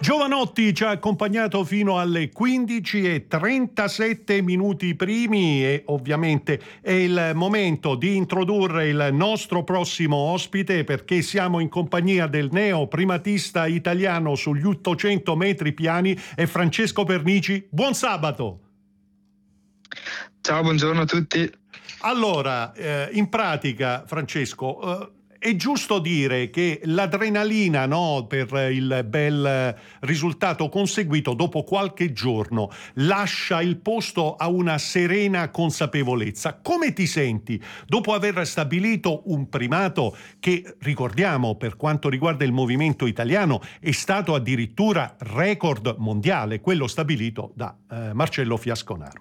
Giovanotti ci ha accompagnato fino alle 15:37 minuti primi e ovviamente è il momento di introdurre il nostro prossimo ospite, perché siamo in compagnia del neoprimatista italiano sugli 800 metri piani, è Francesco Pernici. Buon sabato! Ciao, buongiorno a tutti. Allora, in pratica, Francesco, è giusto dire che l'adrenalina, no, per il bel risultato conseguito dopo qualche giorno lascia il posto a una serena consapevolezza. Come ti senti dopo aver stabilito un primato che, ricordiamo, per quanto riguarda il movimento italiano è stato addirittura record mondiale, quello stabilito da Marcello Fiasconaro?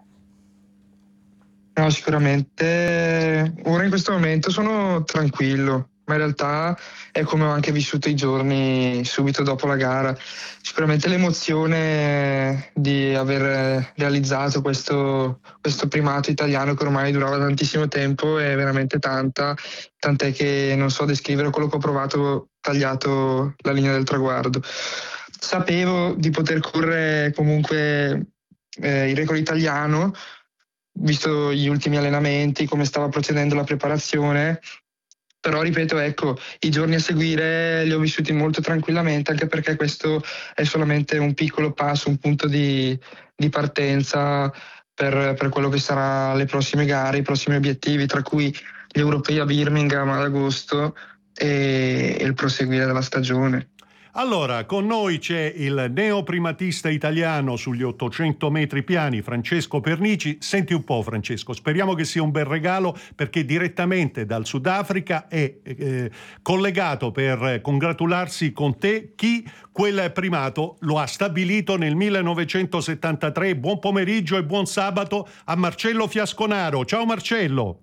No, sicuramente ora in questo momento sono tranquillo, ma in realtà è come ho anche vissuto i giorni subito dopo la gara. Sicuramente l'emozione di aver realizzato questo primato italiano che ormai durava tantissimo tempo è veramente tant'è che non so descrivere quello che ho provato tagliato la linea del traguardo. Sapevo di poter correre comunque il record italiano, visto gli ultimi allenamenti, come stava procedendo la preparazione, però ripeto, ecco, i giorni a seguire li ho vissuti molto tranquillamente, anche perché questo è solamente un piccolo passo, un punto di partenza per quello che sarà le prossime gare, i prossimi obiettivi, tra cui gli europei a Birmingham ad agosto e il proseguire della stagione. Allora, con noi c'è il neoprimatista italiano sugli 800 metri piani, Francesco Pernici. Senti un po', Francesco, speriamo che sia un bel regalo, perché direttamente dal Sudafrica è collegato per congratularsi con te chi quel primato lo ha stabilito nel 1973. Buon pomeriggio e buon sabato a Marcello Fiasconaro. Ciao Marcello.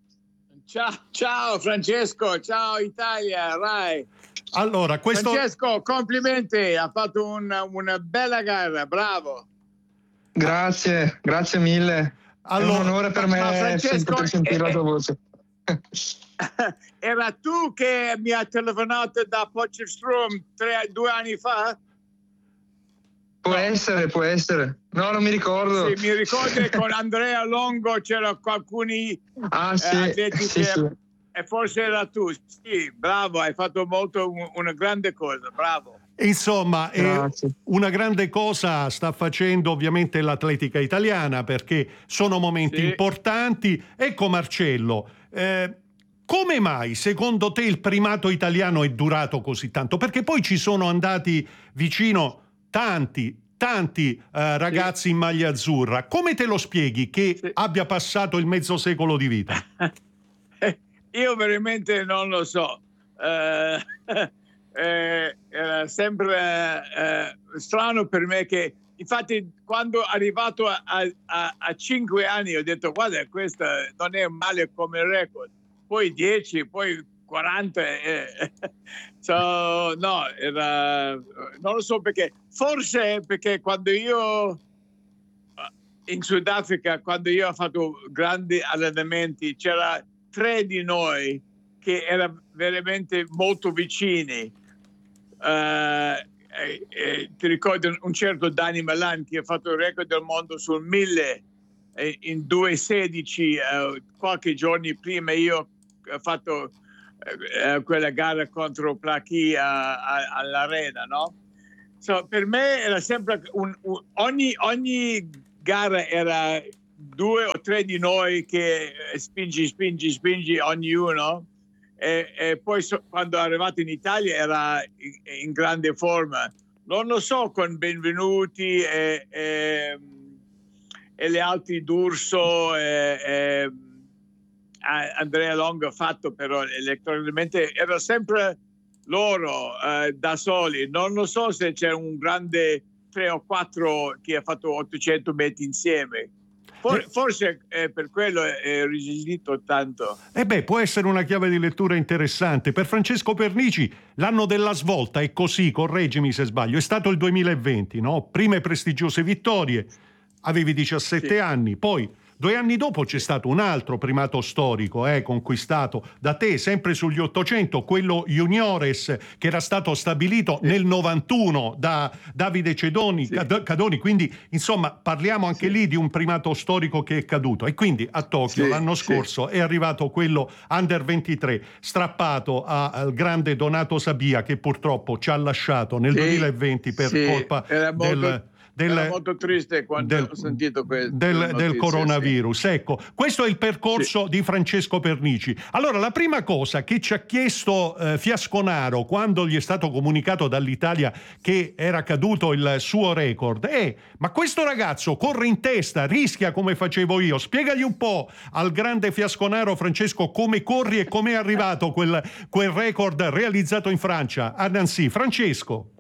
Ciao Francesco, ciao Italia, Rai. Allora, Francesco, complimenti, ha fatto una bella gara, bravo. Grazie mille. Allora, è un onore per me poter sentire la tua voce. Era tu che mi ha telefonato da Potchefstroom 2 anni fa? Può essere. No, non mi ricordo. Sì, mi ricordo che con Andrea Longo c'era qualcuno atleti che... E forse era tu. Sì, bravo, hai fatto una grande cosa, bravo. Insomma, una grande cosa sta facendo ovviamente l'atletica italiana, perché sono momenti importanti. Ecco Marcello, come mai secondo te il primato italiano è durato così tanto? Perché poi ci sono andati vicino tanti ragazzi in maglia azzurra. Come te lo spieghi che abbia passato il mezzo secolo di vita? Io veramente non lo so. Era sempre strano per me che, infatti, quando arrivato a 5 anni ho detto: guarda, questo non è male come record. Poi 10, poi 40. Non lo so perché. Forse perché quando io in Sudafrica, quando io ho fatto grandi allenamenti, c'era 3 di noi che erano veramente molto vicini. Ti ricordo un certo Dani Malan che ha fatto il record del mondo sul 1000 in 2:16. Qualche giorno prima io ho fatto quella gara contro Plaki all'Arena, no? Per me era sempre ogni gara era 2 o 3 di noi che spingi ognuno, e poi quando è arrivato in Italia era in grande forma. Non lo so, con Benvenuti e le altri D'Urso Andrea Longo ha fatto, però elettoralmente era sempre loro da soli. Non lo so se c'è un grande 3 o 4 che ha fatto 800 metri insieme. Forse per quello è resistito tanto. Può essere una chiave di lettura interessante. Per Francesco Pernici l'anno della svolta è così, correggimi se sbaglio, è stato il 2020, no? Prime prestigiose vittorie, avevi 17 anni, poi 2 anni dopo c'è stato un altro primato storico conquistato da te, sempre sugli 800, quello juniores, che era stato stabilito nel 91 da Davide Cadoni, quindi insomma parliamo anche lì di un primato storico che è caduto. E quindi a Tokyo l'anno scorso è arrivato quello under 23 strappato al grande Donato Sabia, che purtroppo ci ha lasciato nel 2020 per colpa era molto triste quando ho sentito del coronavirus. Ecco, questo è il percorso di Francesco Pernici. Allora, la prima cosa che ci ha chiesto Fiasconaro quando gli è stato comunicato dall'Italia che era caduto il suo record è: ma questo ragazzo corre in testa, rischia come facevo io? Spiegagli un po' al grande Fiasconaro, Francesco, come corri e come è arrivato quel record realizzato in Francia, a Nancy. Francesco.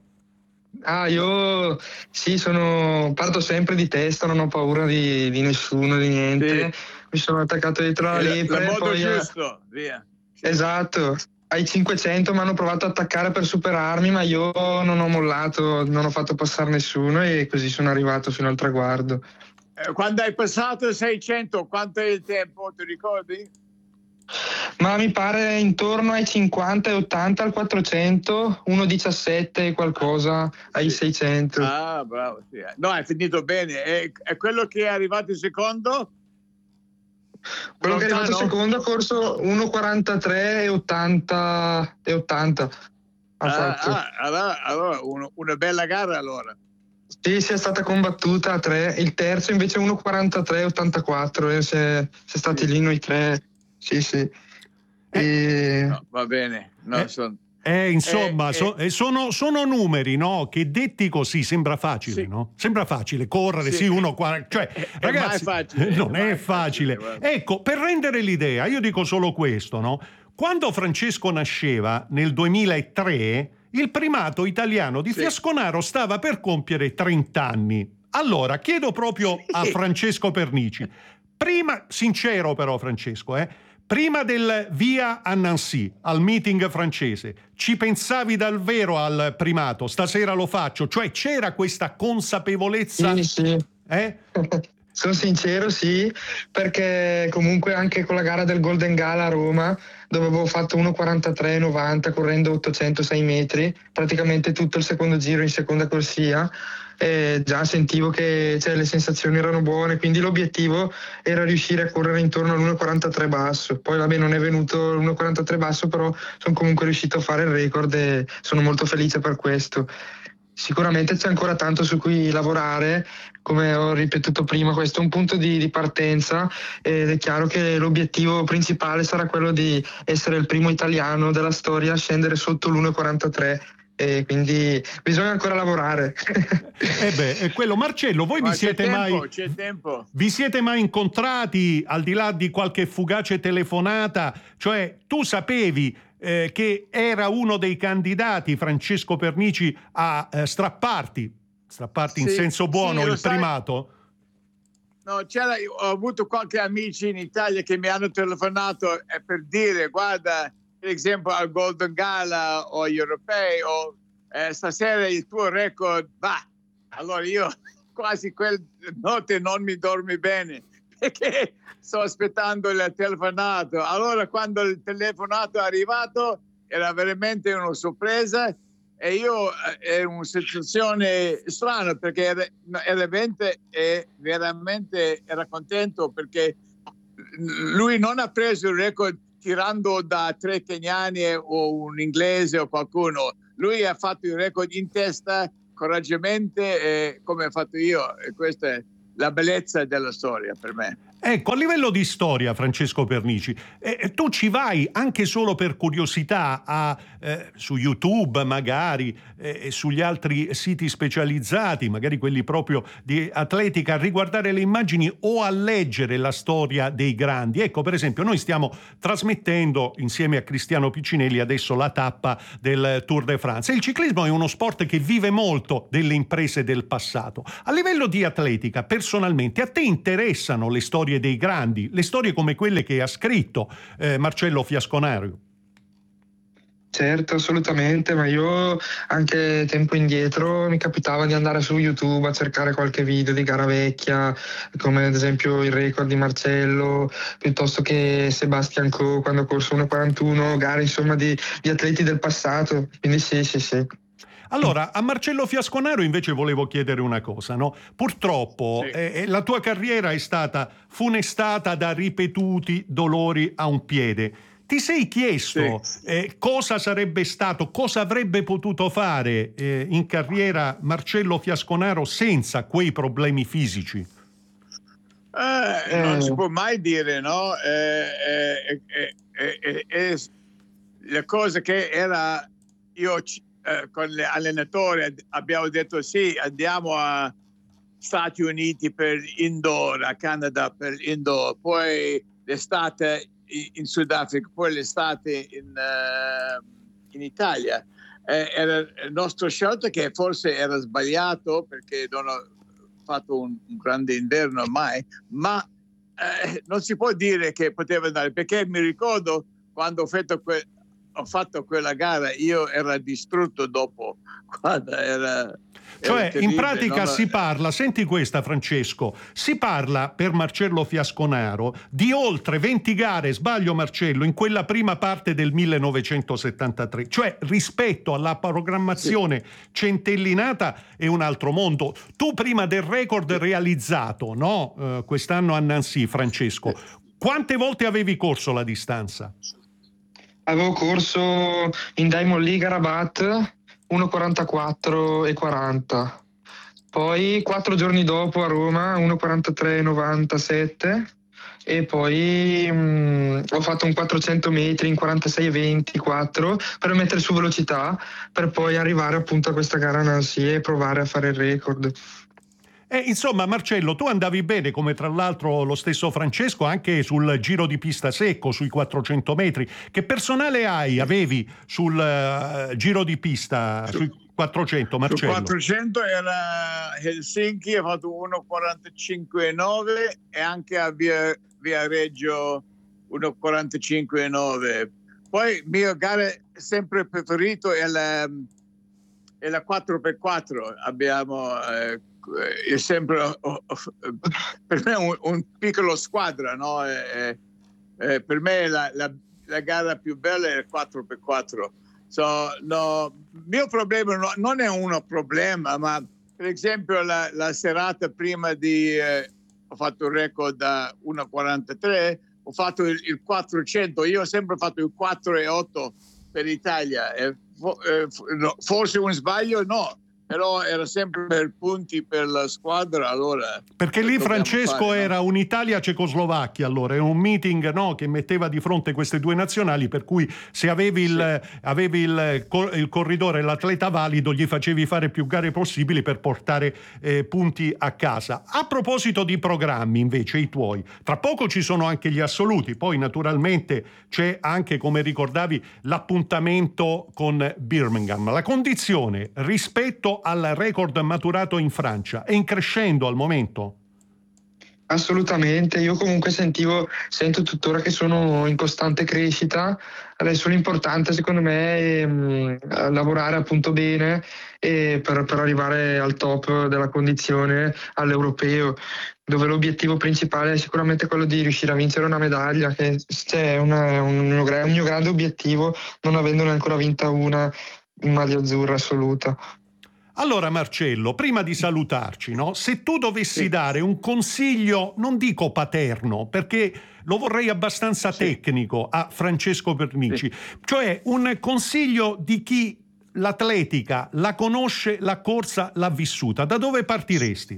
Io sì, parto sempre di testa, non ho paura di nessuno, di niente. Mi sono attaccato dietro la lepre. Poi giusto, via. Esatto. Ai 500 mi hanno provato ad attaccare per superarmi, ma io non ho mollato, non ho fatto passare nessuno e così sono arrivato fino al traguardo. Quando hai passato il 600, quanto è il tempo, ti ricordi? Ma mi pare intorno ai 50 e 80 al 400, 1,17 e qualcosa ai 600. Ah, bravo. Sì. No, è finito bene. È quello che è arrivato in secondo? Quello che è arrivato in secondo ha corso 1,43 e 80 ha fatto. Allora una bella gara allora. Sì, è stata combattuta a 3. Il terzo invece 1,43 e 84. Siamo stati lì noi 3. Sì. No, va bene. No, insomma, sono numeri, no? Che detti così sembra facile, no? Sembra facile correre, cioè, ragazzi, non è facile. Ecco, per rendere l'idea, io dico solo questo, no? Quando Francesco nasceva nel 2003, il primato italiano di Fiasconaro stava per compiere 30 anni. Allora, chiedo proprio a Francesco Pernici, prima, sincero però Francesco, prima del via a Nancy, al meeting francese, ci pensavi davvero al primato? Stasera lo faccio. Cioè c'era questa consapevolezza? Sì. Sono sincero, sì, perché comunque anche con la gara del Golden Gala a Roma, dove avevo fatto 1,43,90 correndo 806 metri, praticamente tutto il secondo giro in seconda corsia, già sentivo che le sensazioni erano buone, quindi l'obiettivo era riuscire a correre intorno all'1,43 basso. Poi vabbè, non è venuto l'1,43 basso, però sono comunque riuscito a fare il record e sono molto felice per questo. Sicuramente c'è ancora tanto su cui lavorare, come ho ripetuto prima, questo è un punto di partenza ed è chiaro che l'obiettivo principale sarà quello di essere il primo italiano della storia a scendere sotto l'1,43. E quindi bisogna ancora lavorare. È quello. Marcello, voi vi siete mai incontrati, al di là di qualche fugace telefonata? Cioè, tu sapevi che era uno dei candidati, Francesco Pernici, a strapparti in senso buono il primato? No, ho avuto qualche amici in Italia che mi hanno telefonato per dire: guarda, per esempio al Golden Gala o agli europei, o stasera il tuo record va. Allora io quasi quella notte non mi dormi bene perché sto aspettando il telefonato. Allora quando il telefonato è arrivato era veramente una sorpresa e io ero una situazione strana perché veramente era contento perché lui non ha preso il record tirando da 3 keniani o un inglese o qualcuno. Lui ha fatto il record in testa, coraggiosamente, come ho fatto io, e questa è la bellezza della storia per me. Ecco, a livello di storia, Francesco Pernici, tu ci vai anche solo per curiosità su YouTube magari, sugli altri siti specializzati, magari quelli proprio di atletica, a riguardare le immagini o a leggere la storia dei grandi. Ecco, per esempio, noi stiamo trasmettendo insieme a Cristiano Piccinelli adesso la tappa del Tour de France. Il ciclismo è uno sport che vive molto delle imprese del passato. A livello di atletica, personalmente, a te interessano le storie dei grandi, le storie come quelle che ha scritto Marcello Fiasconaro? Certo, assolutamente, ma io anche tempo indietro mi capitava di andare su YouTube a cercare qualche video di gara vecchia, come ad esempio il record di Marcello, piuttosto che Sebastian Coe quando ha corso 1,41, gare insomma di atleti del passato, quindi sì, sì, sì. Allora, a Marcello Fiasconaro invece volevo chiedere una cosa, no? Purtroppo Sì. la tua carriera è stata funestata da ripetuti dolori a un piede. Ti sei Sì. chiesto cosa sarebbe stato, cosa avrebbe potuto fare in carriera Marcello Fiasconaro senza quei problemi fisici? Non si Eh, può mai dire, no? Le cose che era con l'allenatore abbiamo detto sì, andiamo a Stati Uniti per indoor, a Canada per indoor, poi l'estate in Sudafrica, poi l'estate in Italia. Era il nostro scelta che forse era sbagliato perché non ho fatto un grande inverno mai, ma non si può dire che poteva andare, perché mi ricordo quando ho fatto quella gara, io ero distrutto dopo, guarda, era Cioè, in terribile. pratica si parla, senti questa Francesco, si parla per Marcello Fiasconaro di oltre 20 gare, sbaglio Marcello, in quella prima parte del 1973, cioè rispetto alla programmazione centellinata è un altro mondo. Tu prima del record realizzato, no? Quest'anno a Nancy, Francesco, quante volte avevi corso la distanza? Avevo corso in Diamond League a Rabat 1,44 e 40. Poi 4 giorni dopo a Roma 1,43,97 e poi ho fatto un 400 metri in 46,24 per mettere su velocità per poi arrivare appunto a questa gara a Nancy e provare a fare il record. Insomma, Marcello, tu andavi bene, come tra l'altro lo stesso Francesco, anche sul giro di pista secco, sui 400 metri. Che personale avevi sul giro di pista, sui 400, Su Marcello? 400 era Helsinki, ha fatto 1,45,9 e anche a via Reggio 1,45,9. Poi il mio gara sempre preferito è la 4x4. Abbiamo è sempre per me un piccolo squadra, no? Per me la gara più bella è il 4x4. No, il mio problema non è un problema, ma per esempio la serata prima ho fatto il record da 1,43, ho fatto il 400, io ho sempre fatto il 4,8 per Italia. Forse un sbaglio, no, però era sempre per punti per la squadra, allora Perché lì Francesco fare, era no? un'Italia-Cecoslovacchia, allora è un meeting, no, che metteva di fronte queste due nazionali, per cui se avevi il corridore, l'atleta valido, gli facevi fare più gare possibili per portare punti a casa. A proposito di programmi invece, i tuoi, tra poco ci sono anche gli assoluti, poi naturalmente c'è anche, come ricordavi, l'appuntamento con Birmingham. La condizione rispetto al record maturato in Francia è in crescendo al momento? Assolutamente, io comunque sento tuttora che sono in costante crescita. Adesso l'importante secondo me è lavorare appunto bene per arrivare al top della condizione all'europeo, dove l'obiettivo principale è sicuramente quello di riuscire a vincere una medaglia, che è un mio grande obiettivo, non avendone ancora vinta una in maglia azzurra assoluta. Allora Marcello, prima di salutarci, no? Se tu dovessi Sì, dare un consiglio, non dico paterno, perché lo vorrei abbastanza sì, tecnico a Francesco sì. Pernici, cioè un consiglio di chi l'atletica la conosce, la corsa l'ha vissuta, da dove partiresti?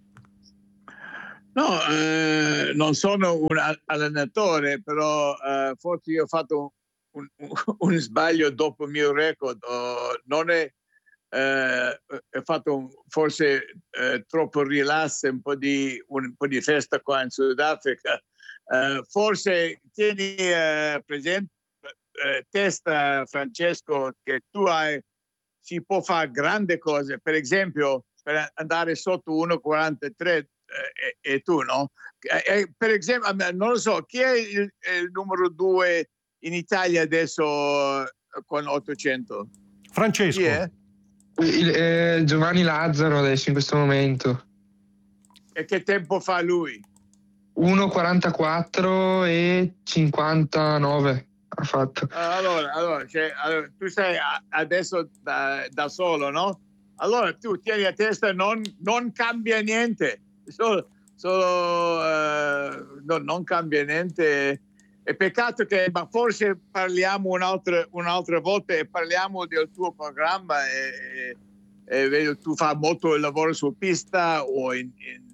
No, non sono un allenatore, però forse io ho fatto un sbaglio dopo il mio record. Non è ho fatto forse troppo rilasso, un po' di festa qua in Sudafrica. Forse tieni presente, testa Francesco, che si può fare grandi cose. Per esempio, per andare sotto 1,43 e tu, no? Per esempio, non lo so, chi è il numero 2 in Italia adesso con 800. Francesco. Chi è? Giovanni Lazzaro adesso in questo momento. E che tempo fa lui? 1:44 e 59 ha fatto. Allora, tu sei adesso da solo, no? Allora tu tieni a testa, non cambia niente, non cambia niente. È peccato ma forse parliamo un'altra volta e parliamo del tuo programma e vedo tu fai molto il lavoro su pista o in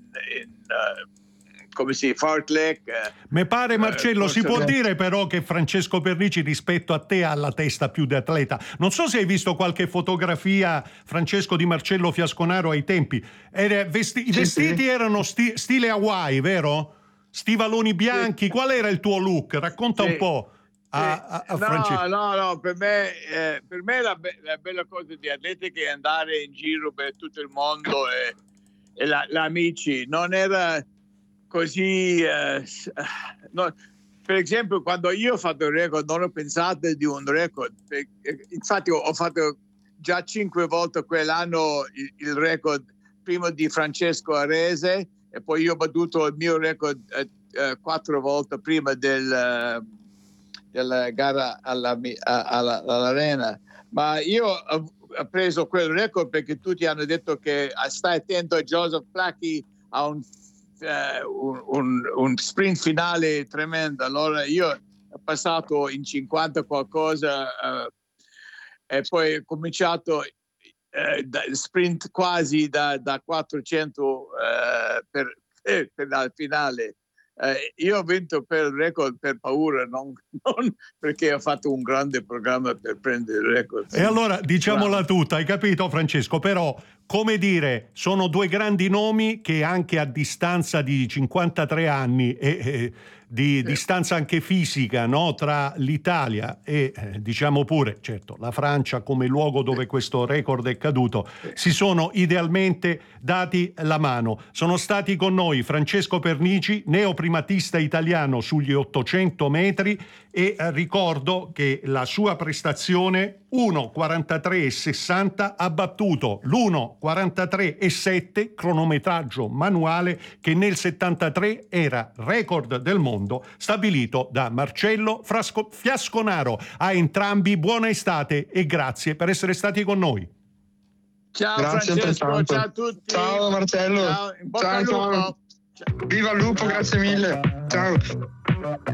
come si fartlek. Mi pare, Marcello, si può dire però che Francesco Pernici rispetto a te ha la testa più di atleta. Non so se hai visto qualche fotografia, Francesco, di Marcello Fiasconaro ai tempi. I vestiti erano stile Hawaii, vero? Stivaloni bianchi. Qual era il tuo look? Racconta un po' a Francesco. No, per me la bella cosa di atletica è andare in giro per tutto il mondo e amici. Non era così, no. Per esempio, quando io ho fatto il record non ho pensato di un record, infatti ho fatto già 5 volte quell'anno il record prima di Francesco Arese e poi io ho battuto il mio record 4 volte prima della gara all'arena, ma io ho preso quel record perché tutti hanno detto che stai attento a Joseph Placchi, a un sprint finale tremendo. Allora io ho passato in 50 qualcosa e poi ho cominciato sprint quasi da 400 per la finale. Io ho vinto per il record per paura, non perché ho fatto un grande programma per prendere il record. E allora diciamola tutta, hai capito, Francesco? Però, come dire, sono due grandi nomi che anche a distanza di 53 anni e di distanza anche fisica, no, tra l'Italia e diciamo pure, certo, la Francia come luogo dove questo record è caduto, si sono idealmente dati la mano. Sono stati con noi Francesco Pernici, neoprimatista italiano sugli 800 metri, e ricordo che la sua prestazione 1:43,60 ha battuto l'1:43,7 cronometraggio manuale che nel 73 era record del mondo stabilito da Marcello Fiasconaro. A entrambi buona estate e grazie per essere stati con noi. Ciao Grazie, Francesco, ciao a tutti. Ciao Marcello. Ciao. Ciao. Viva il lupo, grazie mille. Ciao.